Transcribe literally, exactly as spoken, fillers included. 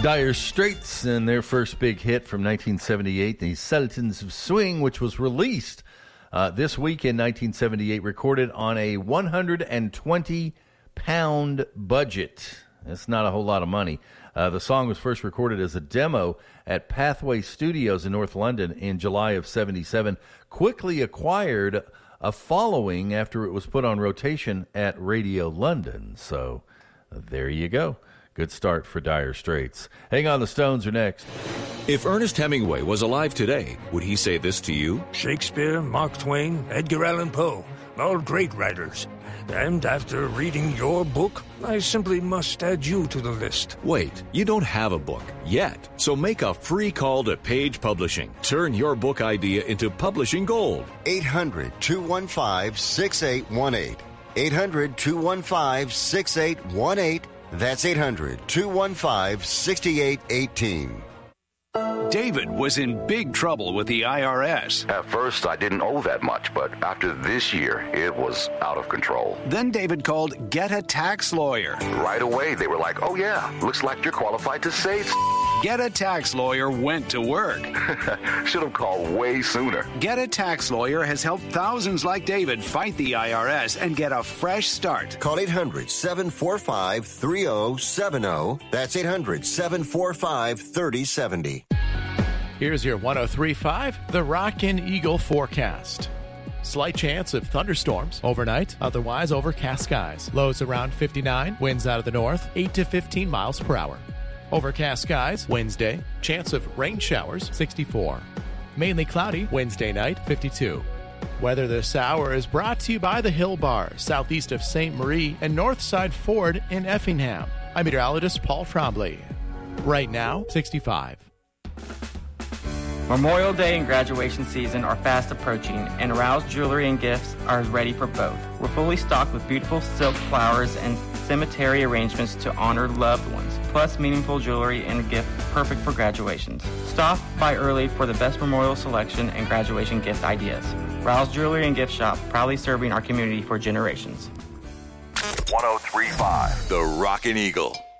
Dire Straits and their first big hit from nineteen seventy-eight, the Sultans of Swing, which was released uh, this week in nineteen seventy-eight, recorded on a one hundred twenty pound budget. That's not a whole lot of money. Uh, the song was first recorded as a demo at Pathway Studios in North London in July of seventy-seven, quickly acquired a following after it was put on rotation at Radio London. So uh, there you go. Good start for Dire Straits. Hang on, the Stones are next. If Ernest Hemingway was alive today, would he say this to you? Shakespeare, Mark Twain, Edgar Allan Poe, all great writers. And after reading your book, I simply must add you to the list. Wait, you don't have a book yet. So make a free call to Page Publishing. Turn your book idea into publishing gold. eight hundred, two one five, six eight one eight. eight hundred, two one five, six eight one eight. That's eight hundred, two one five, six eight one eight. David was in big trouble with the I R S. At first, I didn't owe that much, but after this year, it was out of control. Then David called Get a Tax Lawyer. Right away, they were like, oh yeah, looks like you're qualified to save. Get a Tax Lawyer went to work. Should have called way sooner. Get a Tax Lawyer has helped thousands like David fight the I R S and get a fresh start. Call eight hundred, seven four five, three oh seven oh. That's eight hundred, seven four five, three oh seven oh. Here's your one oh three point five, the Rockin' Eagle forecast. Slight chance of thunderstorms overnight, otherwise overcast skies. Lows around fifty-nine, winds out of the north, eight to fifteen miles per hour. Overcast skies Wednesday, chance of rain showers, sixty-four. Mainly cloudy Wednesday night, fifty-two. Weather this hour is brought to you by the Hill Bar, southeast of Saint Marie and Northside Ford in Effingham. I'm meteorologist Paul Trombley. Right now, sixty-five. Memorial Day and graduation season are fast approaching, and Rouse Jewelry and Gifts are ready for both. We're fully stocked with beautiful silk flowers and cemetery arrangements to honor loved ones, plus meaningful jewelry and gift perfect for graduations. Stop by early for the best memorial selection and graduation gift ideas. Rouse Jewelry and Gift Shop, proudly serving our community for generations. one oh three point five The Rockin' Eagle.